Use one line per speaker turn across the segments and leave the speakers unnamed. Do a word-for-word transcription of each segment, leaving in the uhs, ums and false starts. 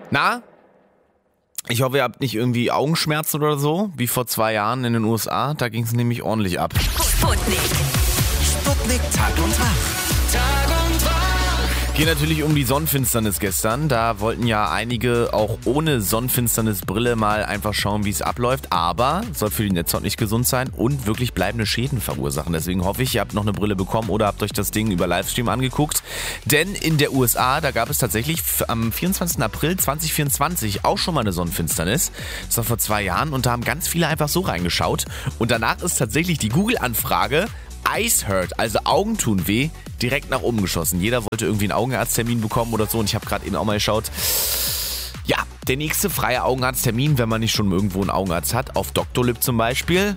Na? Ich hoffe, ihr habt nicht irgendwie Augenschmerzen oder so, wie vor zwei Jahren in den U S A. Da ging es nämlich ordentlich ab.
Sputnik.
Sputnik Tag und Wach.
Tag und Wach.
Geht natürlich um die Sonnenfinsternis gestern. Da wollten ja einige auch ohne Sonnenfinsternisbrille mal einfach schauen, wie es abläuft. Aber soll für die Netzhaut nicht gesund sein und wirklich bleibende Schäden verursachen. Deswegen hoffe ich, ihr habt noch eine Brille bekommen oder habt euch das Ding über Livestream angeguckt. Denn in der U S A, da gab es tatsächlich am vierundzwanzigsten April zweitausendvierundzwanzig auch schon mal eine Sonnenfinsternis. Das war vor zwei Jahren und da haben ganz viele einfach so reingeschaut. Und danach ist tatsächlich die Google-Anfrage Eyes hurt, also Augen tun weh, direkt nach oben geschossen. Jeder wollte irgendwie einen Augenarzttermin bekommen oder so und ich habe gerade eben auch mal geschaut. Ja, der nächste freie Augenarzttermin, wenn man nicht schon irgendwo einen Augenarzt hat, auf Doctolib zum Beispiel,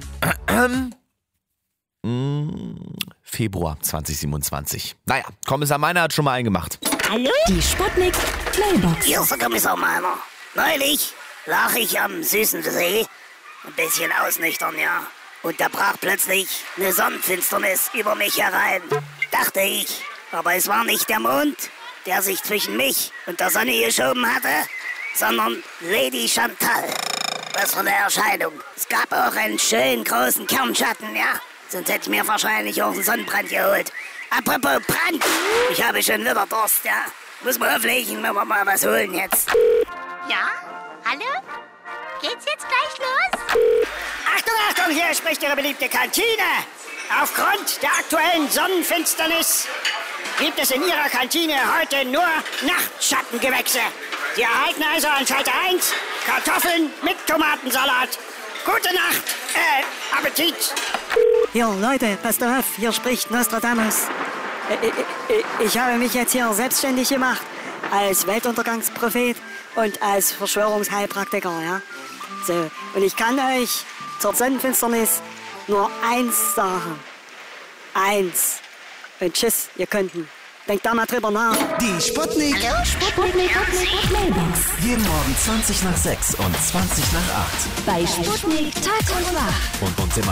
Februar zweitausendsiebenundzwanzig. Naja, Kommissar Meiner hat schon mal einen gemacht.
Hallo? Die Sputnik Playbox.
Hier ist der Kommissar Meiner. Neulich lag ich am süßen See, ein bisschen ausnüchtern, ja. Und da brach plötzlich eine Sonnenfinsternis über mich herein, dachte ich. Aber es war nicht der Mond, der sich zwischen mich und der Sonne geschoben hatte, sondern Lady Chantal. Was für eine Erscheinung. Es gab auch einen schönen großen Kernschatten, ja. Sonst hätte ich mir wahrscheinlich auch einen Sonnenbrand geholt. Apropos Brand, ich habe schon wieder Durst, ja. Muss mal auflegen, wenn wir mal was holen jetzt.
Ja? Hallo? Geht's jetzt gleich los?
Achtung, Achtung, hier spricht Ihre beliebte Kantine. Aufgrund der aktuellen Sonnenfinsternis gibt es in Ihrer Kantine heute nur Nachtschattengewächse. Sie erhalten also an Schalter eins Kartoffeln mit Tomatensalat. Gute Nacht, äh, Appetit.
Jo, Leute, passt auf, hier spricht Nostradamus. Ich, ich, ich habe mich jetzt hier selbstständig gemacht als Weltuntergangsprophet und als Verschwörungsheilpraktiker, ja. So, und ich kann euch zur Sonnenfinsternis nur eins sagen. Eins. Und tschüss, ihr Könnten. Denkt da mal drüber nach.
Die Sputnik.
Hallo?
Sputnik Playbox.
Jeden Morgen zwanzig nach sechs und zwanzig nach acht.
Bei Sputnik Tag und Wach.
Und uns immer